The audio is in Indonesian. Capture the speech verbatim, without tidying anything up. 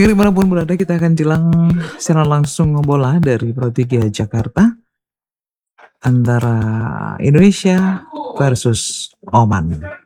Dimanapun berada kita akan jelang secara langsung bola dari Pro tiga Jakarta antara Indonesia versus Oman.